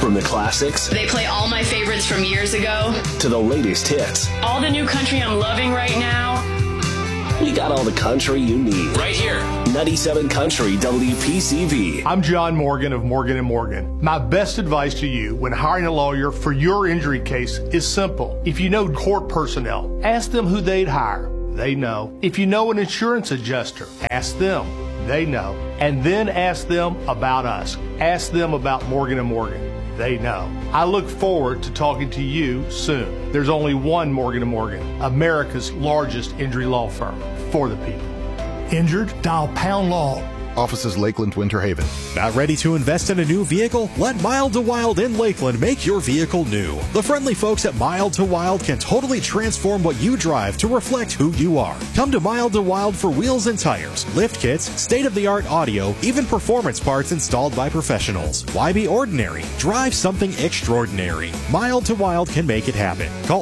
From the classics. They play all my favorites from years ago. To the latest hits. All the new country I'm loving right now. We got all the country you need. Right here. 97 Country WPCV. I'm John Morgan of Morgan & Morgan. My best advice to you when hiring a lawyer for your injury case is simple. If you know court personnel, ask them who they'd hire. They know. If you know an insurance adjuster, ask them. They know. And then ask them about us. Ask them about Morgan & Morgan. They know. I look forward to talking to you soon. There's only one Morgan & Morgan, America's largest injury law firm for the people. Injured? Dial Pound Law. Offices Lakeland, Winter Haven. Not ready to invest in a new vehicle? Let Mild to Wild in Lakeland make your vehicle new. The friendly folks at Mild to Wild can totally transform what you drive to reflect who you are. Come to Mild to Wild for wheels and tires, lift kits, state-of-the-art audio, even performance parts installed by professionals. Why be ordinary? Drive something extraordinary. Mild to Wild can make it happen. Call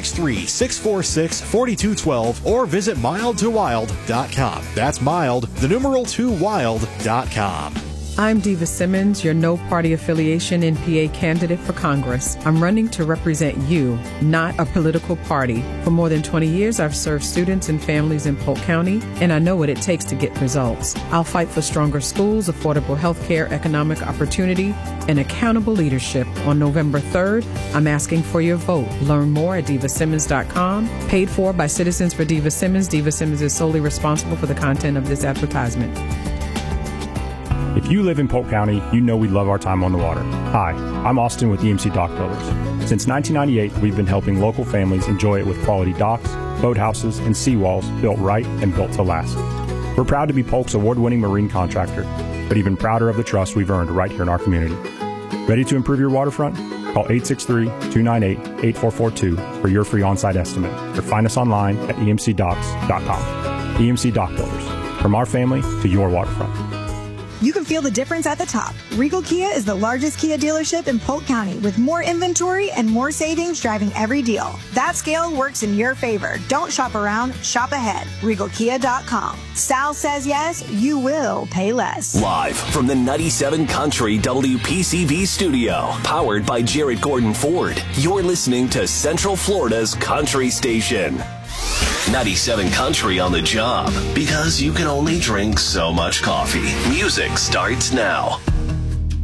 863-646-4212 or visit mildtowild.com. That's mild, the numeral 2 wild.com. I'm Diva Simmons, your no party affiliation NPA candidate for Congress. I'm running to represent you, not a political party. For more than 20 years, I've served students and families in Polk County, and I know what it takes to get results. I'll fight for stronger schools, affordable health care, economic opportunity, and accountable leadership. On November 3rd, I'm asking for your vote. Learn more at divasimmons.com. Paid for by Citizens for Diva Simmons. Diva Simmons is solely responsible for the content of this advertisement. If you live in Polk County, you know we love our time on the water. Hi, I'm Austin with EMC Dock Builders. Since 1998, we've been helping local families enjoy it with quality docks, boathouses, and seawalls built right and built to last. We're proud to be Polk's award-winning marine contractor, but even prouder of the trust we've earned right here in our community. Ready to improve your waterfront? Call 863-298-8442 for your free on-site estimate, or find us online at emcdocks.com. EMC Dock Builders, from our family to your waterfront. You can feel the difference at the top. Regal Kia is the largest Kia dealership in Polk County with more inventory and more savings driving every deal. That scale works in your favor. Don't shop around, shop ahead. RegalKia.com. Sal says yes, you will pay less. Live from the 97 Country WPCV studio, powered by Jared Gordon Ford. You're listening to Central Florida's country station. 97 Country on the job, because you can only drink so much coffee. Music starts now.